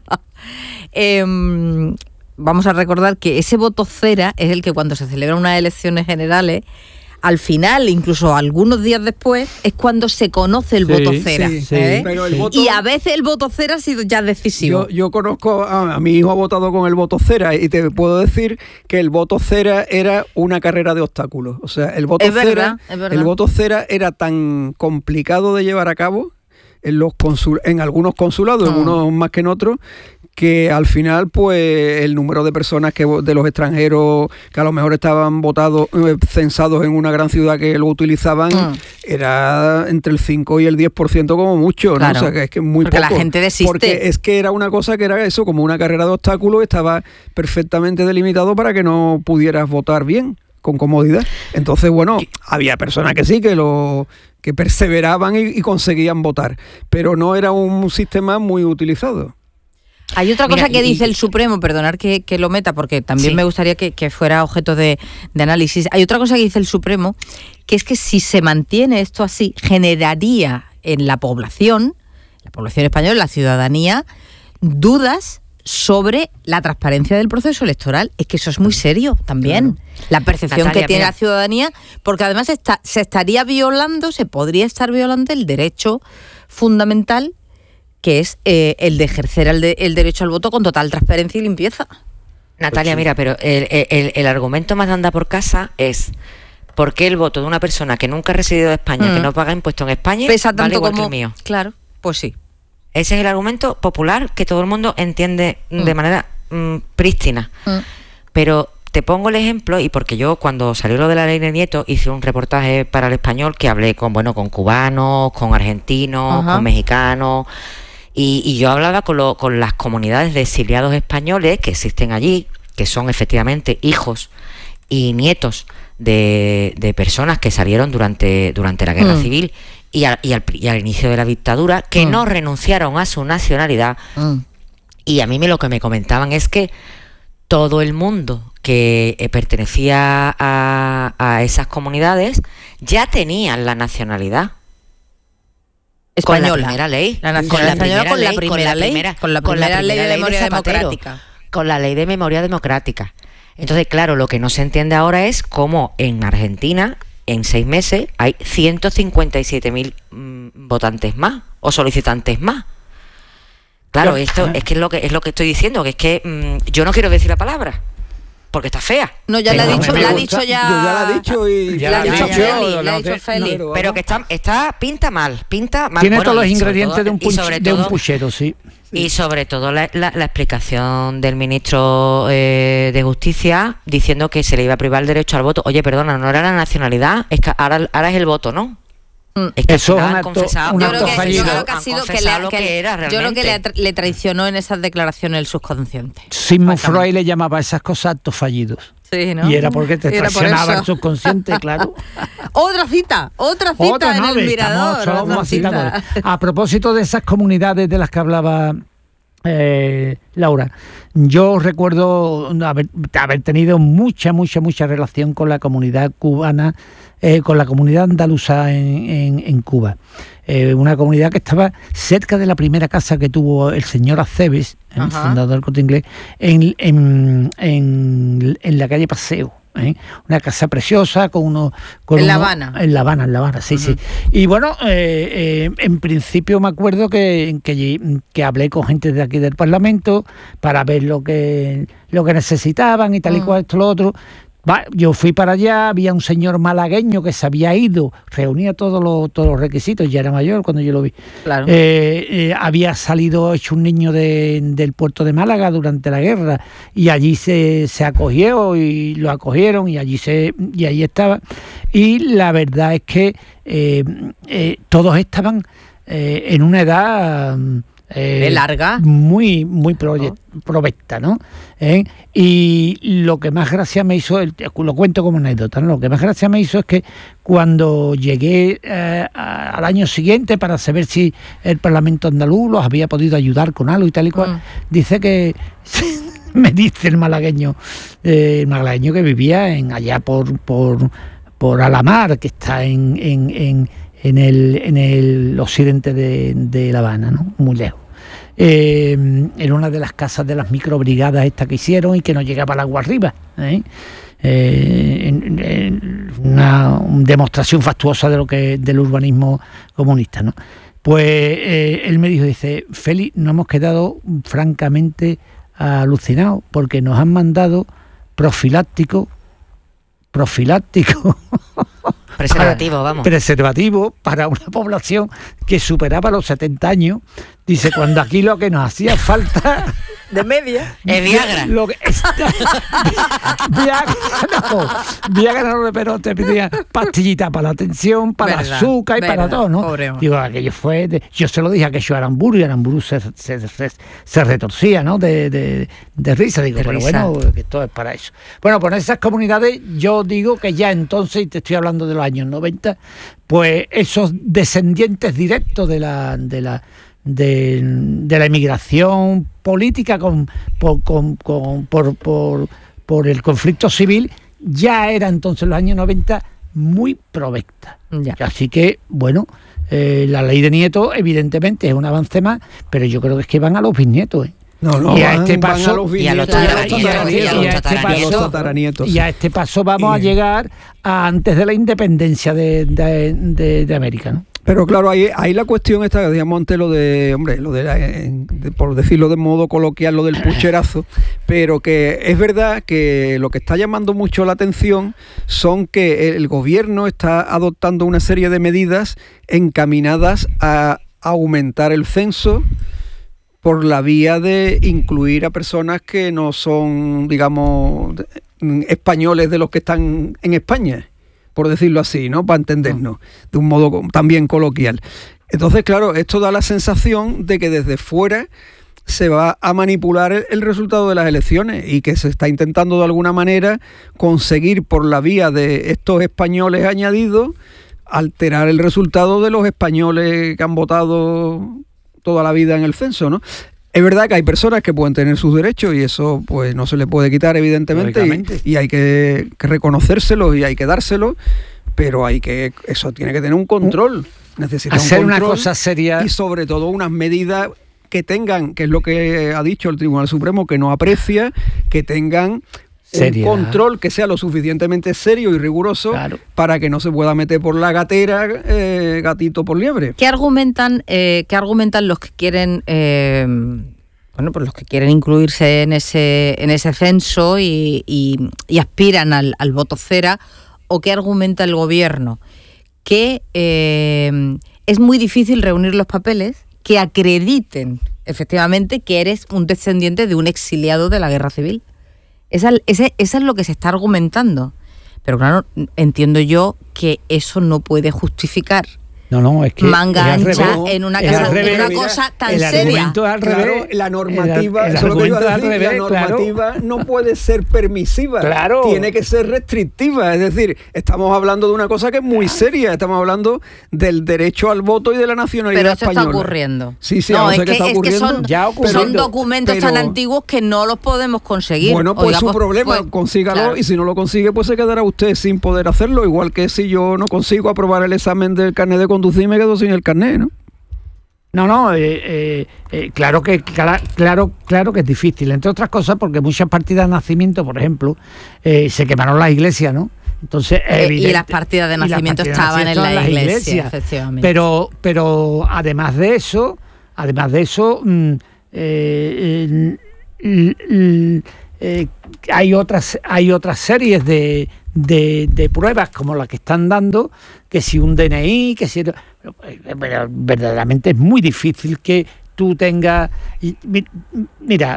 Vamos a recordar que ese voto cera es el que cuando se celebran unas elecciones generales, al final, incluso algunos días después, es cuando se conoce el voto cera. Pero el voto... Y a veces el voto cera ha sido ya decisivo. Yo conozco, a mi hijo ha votado con el voto cera, y te puedo decir que el voto cera era una carrera de obstáculos. O sea, el voto cera era tan complicado de llevar a cabo en algunos consulados, en unos más que en otros, que al final pues el número de personas de los extranjeros que a lo mejor estaban censados en una gran ciudad que lo utilizaban era entre el 5 y el 10% como mucho, ¿no? Claro. O sea, que es que muy porque poco. La gente desiste. Porque es que era una cosa que era eso, como una carrera de obstáculos, estaba perfectamente delimitado para que no pudieras votar bien, con comodidad. Entonces, bueno, había personas que sí, que perseveraban y conseguían votar, pero no era un sistema muy utilizado. Hay otra cosa que dice el Supremo, perdonar que lo meta, porque también me gustaría que fuera objeto de análisis. Hay otra cosa que dice el Supremo, que es que si se mantiene esto así, generaría en la población española, la ciudadanía, dudas sobre la transparencia del proceso electoral. Es que eso es muy serio también. Claro. La percepción que tiene la ciudadanía, porque además se podría estar violando el derecho fundamental, que es el de ejercer el derecho al voto con total transparencia y limpieza. Natalia, mira, pero el argumento más de anda por casa es ¿por qué el voto de una persona que nunca ha residido en España, que no paga impuestos en España, pesa tanto vale igual como que el mío? Claro, pues sí. Ese es el argumento popular que todo el mundo entiende de manera prístina. Pero te pongo el ejemplo, y porque yo cuando salió lo de la ley de Nieto hice un reportaje para El Español que hablé con cubanos, con argentinos, con mexicanos, y yo hablaba con las comunidades de exiliados españoles que existen allí, que son efectivamente hijos y nietos de personas que salieron durante la Guerra Civil y al inicio de la dictadura, que no renunciaron a su nacionalidad. Y a mí lo que me comentaban es que todo el mundo que pertenecía a esas comunidades ya tenían la nacionalidad española. Con la primera ley. La nacionalidad española con la primera ley de memoria democrática. Con la ley de memoria democrática. Entonces, claro, lo que no se entiende ahora es cómo en Argentina, en 6 meses, hay 157.000 votantes más o solicitantes más. Claro, esto es que es lo que estoy diciendo, que es que yo no quiero decir la palabra, porque está fea. No, ya la ha dicho ya. Yo ya la he dicho y la ha dicho Feli. Pero que pinta mal. Tiene todos los ingredientes de un puchero, sí. Y sobre todo la explicación del ministro de Justicia diciendo que se le iba a privar el derecho al voto. Oye, perdona, no era la nacionalidad, es que ahora es el voto, ¿no? Es que eso es un acto fallido. Yo creo que le traicionó en esas declaraciones el subconsciente. Sigmund Freud le llamaba a esas cosas actos fallidos. Sí, ¿no? Y era porque te traicionaba el subconsciente, claro. Otra cita en el Mirador. Somos citadores. A propósito de esas comunidades de las que hablaba Laura, yo recuerdo haber tenido mucha relación con la comunidad cubana, con la comunidad andaluza en Cuba. Una comunidad que estaba cerca de la primera casa que tuvo el señor Aceves, el fundador del Corte Inglés, en la calle Paseo. Una casa preciosa en La Habana. En La Habana, sí. Y bueno, en principio me acuerdo que hablé con gente de aquí del Parlamento para ver lo que necesitaban y tal y cual, esto, lo otro. Yo fui para allá, había un señor malagueño que se había ido, reunía todos los requisitos, ya era mayor cuando yo lo vi. Claro. Había salido hecho un niño del puerto de Málaga durante la guerra y allí se acogió y lo acogieron y allí estaba. Y la verdad es que todos estaban en una edad... larga, muy provecta, ¿no? Y lo que más gracia me hizo, lo cuento como anécdota, ¿no? Lo que más gracia me hizo es que cuando llegué al año siguiente para saber si el Parlamento andaluz los había podido ayudar con algo y tal y cual, dice que me dice el malagueño que vivía allá por Alamar, que está en el occidente de La Habana, ¿no? Muy lejos. En una de las casas de las microbrigadas estas que hicieron y que no llegaba el agua arriba. Una demostración fastuosa del urbanismo comunista, ¿no? Pues él me dice, Félix, nos hemos quedado francamente alucinados porque nos han mandado profiláctico preservativo para una población que superaba los 70 años. Dice, cuando aquí lo que nos hacía falta de media es Viagra. Viagra no, pero te pedía pastillitas para la tensión, para el azúcar y para todo, ¿no? Digo, aquello fue... yo se lo dije a que yo a Aramburu y Aramburu se retorcía, ¿no? De risa. Digo, pero bueno, que esto es para eso. Bueno, pues en esas comunidades yo digo que ya entonces, y te estoy hablando de los años 90, pues esos descendientes directos de la emigración política por el conflicto civil, ya era entonces en los años 90 muy provecta. Así que, bueno, la ley de nietos evidentemente es un avance más, pero yo creo que es que van a los bisnietos, No, y a este paso y a este paso vamos a llegar a antes de la independencia de América, ¿no? Pero claro, ahí la cuestión está, digamos, ante por decirlo de modo coloquial, lo del pucherazo, pero que es verdad que lo que está llamando mucho la atención son que el gobierno está adoptando una serie de medidas encaminadas a aumentar el censo por la vía de incluir a personas que no son, digamos, españoles de los que están en España, por decirlo así, ¿no? Para entendernos, de un modo también coloquial. Entonces, claro, esto da la sensación de que desde fuera se va a manipular el resultado de las elecciones y que se está intentando de alguna manera conseguir por la vía de estos españoles añadidos alterar el resultado de los españoles que han votado toda la vida en el censo, ¿no? Es verdad que hay personas que pueden tener sus derechos y eso pues no se le puede quitar, evidentemente, y hay que reconocérselo y hay que dárselo, pero eso tiene que tener un control. Necesita hacer un control, una cosa seria y sobre todo unas medidas que tengan, que es lo que ha dicho el Tribunal Supremo, que no aprecia, que tengan seriedad, un control que sea lo suficientemente serio y riguroso, claro, para que no se pueda meter por la gatera gatito por liebre. ¿Qué argumentan los que quieren pues los que quieren incluirse en ese censo y aspiran al voto cera? ¿O qué argumenta el gobierno? Que es muy difícil reunir los papeles que acrediten efectivamente que eres un descendiente de un exiliado de la guerra civil. Esa es lo que se está argumentando. Pero claro, entiendo yo que eso no puede justificar No, es que manga ancha en una cosa tan seria. Claro, la normativa, eso es lo que iba a decir, la normativa no puede ser permisiva, tiene que ser restrictiva. Es decir, estamos hablando de una cosa que es muy seria, estamos hablando del derecho al voto y de la nacionalidad española. Pero eso está ocurriendo. Sí, ahora sé que está ocurriendo. Son documentos tan antiguos que no los podemos conseguir. Bueno, pues su problema, consígalo, y si no lo consigue, pues se quedará usted sin poder hacerlo, igual que si yo no consigo aprobar el examen del carnet de conducir y me quedo sin el carnet, ¿no? Claro que es difícil, entre otras cosas porque muchas partidas de nacimiento, por ejemplo, se quemaron las iglesias, ¿no? Entonces, y las partidas de nacimiento estaban en la iglesia, efectivamente. Pero además de eso, hay otras series de pruebas como las que están dando, que si un DNI, que si... Pero verdaderamente es muy difícil que tú tengas... Mira,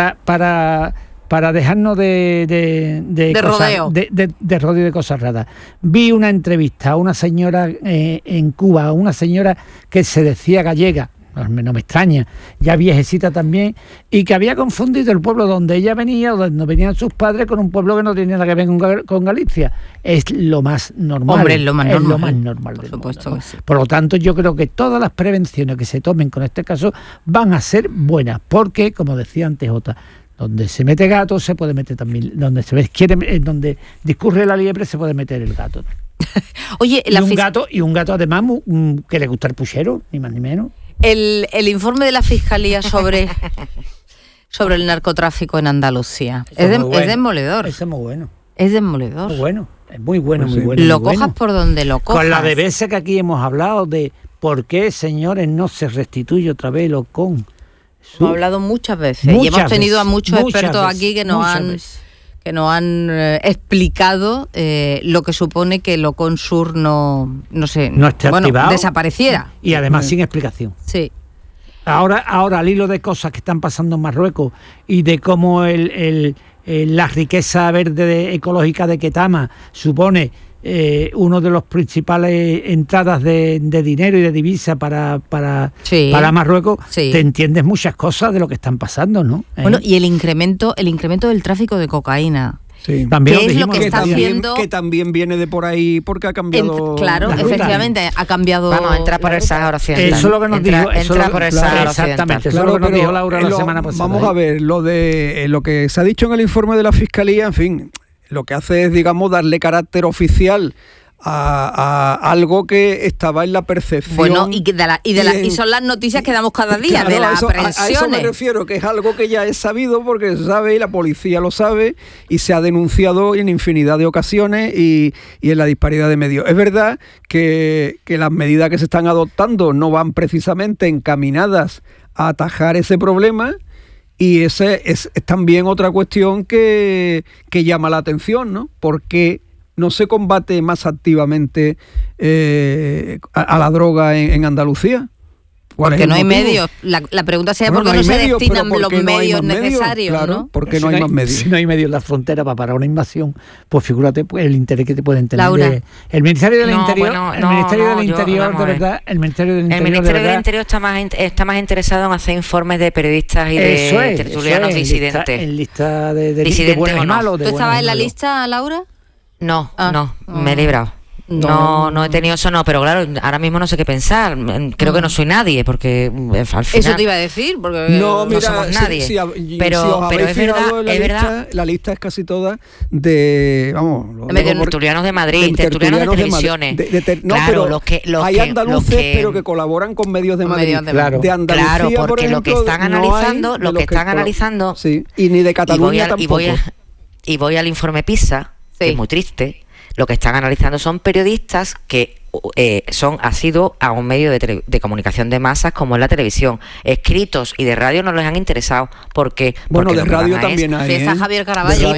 para dejarnos de cosas, rodeo. De rodeo de cosas raras. Vi una entrevista a una señora en Cuba, una señora que se decía gallega, no me extraña, ya viejecita también, y que había confundido el pueblo donde ella venía, o donde venían sus padres, con un pueblo que no tenía nada que ver con Galicia. Es lo más normal. Hombre, es lo más normal. Por supuesto que sí. Por lo tanto, yo creo que todas las prevenciones que se tomen con este caso van a ser buenas, porque, como decía antes Jota, donde se mete gato se puede meter también, donde discurre la liebre se puede meter el gato. Oye, y un gato además que le gusta el puchero, ni más ni menos. El informe de la Fiscalía sobre el narcotráfico en Andalucía es demoledor. Eso es muy bueno. Es demoledor. Es muy bueno. Lo cojas por donde lo cojas. Con la de veces que aquí hemos hablado de por qué, señores, no se restituye otra vez lo con. Hemos hablado muchas veces y hemos tenido a muchos expertos aquí que nos han explicado lo que supone que el Oconsur no esté activado, desapareciera. Y además sin explicación. Sí. Ahora al hilo de cosas que están pasando en Marruecos y de cómo la riqueza verde ecológica de Ketama supone uno de los principales entradas de dinero y de divisa para Marruecos, te entiendes muchas cosas de lo que están pasando, ¿no? Bueno, y el incremento del tráfico de cocaína. Sí. También ¿Qué es lo que está haciendo? Que también viene de por ahí porque ha cambiado. Claro, efectivamente, ha cambiado. Vamos, entra por el Sáhara Occidental. Eso es lo que nos dijo. Entra por el Sáhara Occidental. Exactamente, eso es lo que nos dijo Laura la semana pasada. Vamos a ver, lo que se ha dicho en el informe de la Fiscalía, en fin, lo que hace es, digamos, darle carácter oficial a algo que estaba en la percepción. Bueno, y son las noticias que damos cada día, claro, de las aprehensiones. A eso me refiero, que es algo que ya es sabido porque se sabe y la policía lo sabe y se ha denunciado en infinidad de ocasiones y en la disparidad de medios. Es verdad que las medidas que se están adoptando no van precisamente encaminadas a atajar ese problema. Y ese es también otra cuestión que llama la atención, ¿no? Porque no se combate más activamente a la droga en Andalucía. Porque no hay medios. La pregunta sería por qué no se destinan los medios necesarios, claro, ¿no? ¿Por qué no hay más medios? Si no hay medios en la frontera para parar una invasión, pues figúrate el interés que te pueden tener. Laura. El Ministerio del Interior, el Ministerio del Interior está más interesado en hacer informes de periodistas y de tertulianos disidentes. En lista de buenos y malos. ¿Tú estabas en la lista, Laura? No, me he librado. No he tenido eso, pero claro, ahora mismo no sé qué pensar. Creo que no soy nadie, porque al final... Eso te iba a decir, porque no somos nadie. Pero es verdad, la lista es casi toda de tertulianos de Madrid, tertulianos de televisiones. Claro, hay andaluces, pero que colaboran con medios de Madrid. De Andalucía, claro, porque por ejemplo, lo que están analizando, sí, y ni de Cataluña tampoco. Y voy al informe PISA, que es muy triste. Lo que están analizando son periodistas que han sido a un medio de comunicación de masas como es la televisión. Escritos y de radio no les han interesado porque de radio también hay. Está Javier Caraballo.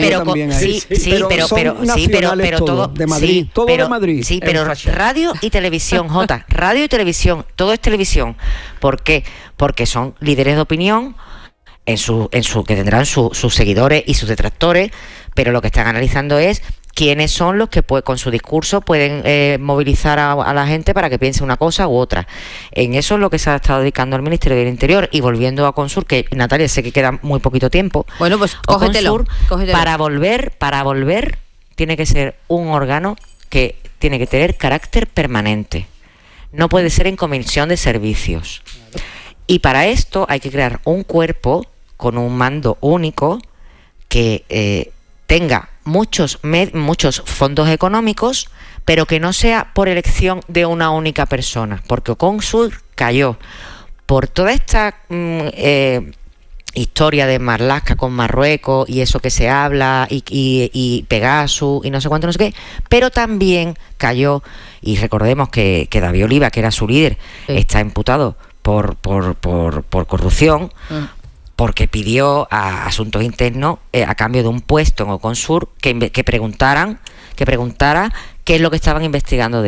Pero todo de Madrid, de Madrid. Sí, pero radio y televisión, radio y televisión, todo es televisión. ¿Por qué? Porque son líderes de opinión que tendrán sus seguidores y sus detractores, pero lo que están analizando es quiénes son los que con su discurso pueden movilizar a la gente para que piense una cosa u otra. En eso es lo que se ha estado dedicando el Ministerio del Interior. Y volviendo a Oconsur, que Natalia, sé que queda muy poquito tiempo. Bueno, pues cógetelo. Para volver tiene que ser un órgano que tiene que tener carácter permanente. No puede ser en comisión de servicios. Y para esto hay que crear un cuerpo con un mando único que tenga muchos fondos económicos, pero que no sea por elección de una única persona, porque Oconsur cayó por toda esta historia de Marlaska con Marruecos y eso que se habla y Pegasus y no sé cuánto, no sé qué, pero también cayó, y recordemos que David Oliva, que era su líder, está imputado por corrupción, porque pidió a Asuntos Internos, a cambio de un puesto en Oconsur, que preguntara qué es lo que estaban investigando de